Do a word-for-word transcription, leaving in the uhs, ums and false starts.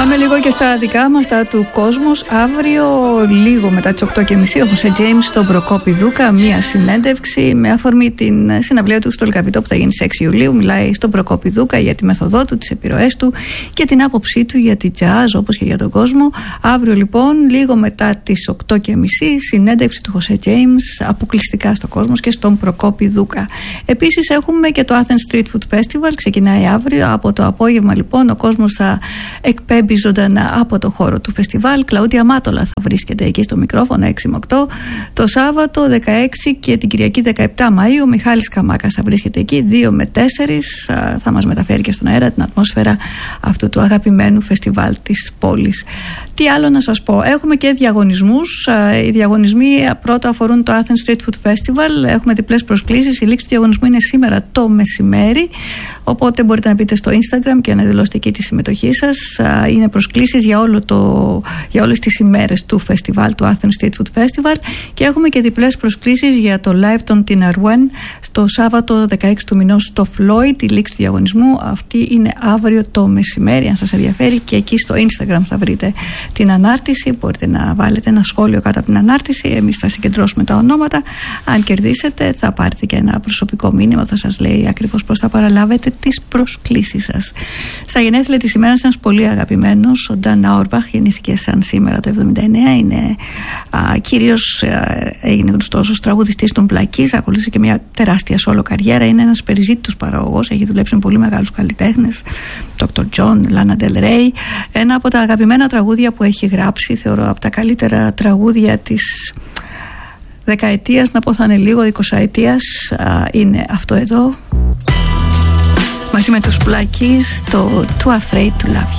Πάμε λίγο και στα δικά μας, τα του Κόσμος. Αύριο, λίγο μετά τις οκτώ και μισή, ο Χωσέ Τζέιμς στον Προκόπη Δούκα, μία συνέντευξη με αφορμή την συναυλία του στο Λικαβιτό που θα γίνει στις έξι Ιουλίου. Μιλάει στον Προκόπη Δούκα για τη μεθοδό του, τις επιρροές του και την άποψή του για τη jazz, όπως και για τον κόσμο. Αύριο, λοιπόν, λίγο μετά τις οκτώ και μισή, συνέντευξη του Χωσέ Τζέιμς αποκλειστικά στο Κόσμος και στον Προκόπη Δούκα. Επίσης, έχουμε και το Athens Street Food Festival. Ξεκινάει αύριο. Από το απόγευμα, λοιπόν, ο κόσμος θα εκπέμπει ζωντανά από το χώρο του φεστιβάλ. Κλαούντια Μάτολα θα βρίσκεται εκεί στο μικρόφωνο έξι με οκτώ. Το Σάββατο δεκαέξι και την Κυριακή δεκαεπτά Μαΐου ο Μιχάλης Καμάκας θα βρίσκεται εκεί δύο με τέσσερα. Θα μας μεταφέρει και στον αέρα την ατμόσφαιρα αυτού του αγαπημένου φεστιβάλ της πόλης. Τι άλλο να σας πω? Έχουμε και διαγωνισμούς. Οι διαγωνισμοί πρώτα αφορούν το Athens Street Food Festival. Έχουμε διπλές προσκλήσεις. Η λήξη του διαγωνισμού είναι σήμερα το μεσημέρι. Οπότε μπορείτε να μπείτε στο Instagram και να δηλώσετε εκεί τη συμμετοχή σας. Είναι προσκλήσεις για, όλο το, για όλες τις ημέρες του φεστιβάλ, του Athens Street Food Festival. Και έχουμε και διπλές προσκλήσεις για το live των Tinarwen στο Σάββατο δεκαέξι του μηνός στο Floyd. Η λήξη του διαγωνισμού αυτή είναι αύριο το μεσημέρι, αν σας ενδιαφέρει. Και εκεί στο Instagram θα βρείτε την ανάρτηση. Μπορείτε να βάλετε ένα σχόλιο κάτω από την ανάρτηση. Εμείς θα συγκεντρώσουμε τα ονόματα. Αν κερδίσετε, θα πάρετε και ένα προσωπικό μήνυμα που θα σας λέει ακριβώς πώς θα παραλάβετε τις προσκλήσεις σας. Στα γενέθλια της ημέρας, ένας πολύ αγαπημένος, ο Νταν Άουρμπαχ, γεννήθηκε σαν σήμερα το εβδομήντα εννέα. Είναι α, κυρίως α, έγινε γνωστός ως τραγουδιστής των Black Keys. Ακολούθησε και μια τεράστια σόλο καριέρα. Είναι ένας περιζήτητος παραγωγός. Έχει δουλέψει με πολύ μεγάλους καλλιτέχνες, Ντόκτορ Τζον, Λάνα Ντελ Ρέι. Ένα από τα αγαπημένα τραγούδια που έχει γράψει, θεωρώ από τα καλύτερα τραγούδια της δεκαετίας, να πω θα είναι λίγο εικοσαετίας, είναι αυτό εδώ, μαζί με τους Black Keys, το Too Afraid to Love You.